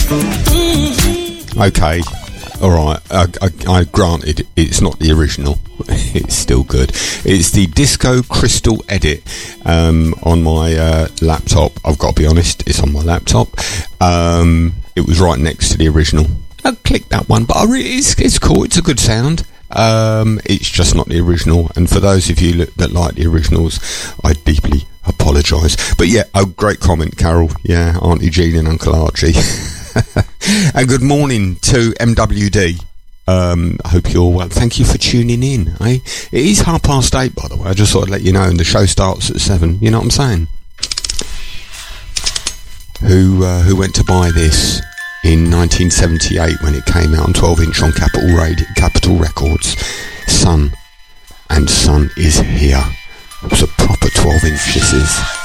Okay, alright, I granted it's not the original. It's still good. It's the Disco Crystal Edit on my laptop. I've got to be honest, it's on my laptop. It was right next to the original. I clicked that one, but it's cool, it's a good sound. It's just not the original, and for those of you that like the originals, I deeply apologise. But yeah, great comment, Carol. Yeah, Auntie Jean and Uncle Archie. And good morning to MWD. I hope you're well. Thank you for tuning in. It is 8:30, by the way. I just thought I'd let you know, and the show starts at 7. You know what I'm saying? Who went to buy this in 1978 when it came out on 12-inch on Capitol Records? Son, and Son is here. It was a proper 12-inch, this is.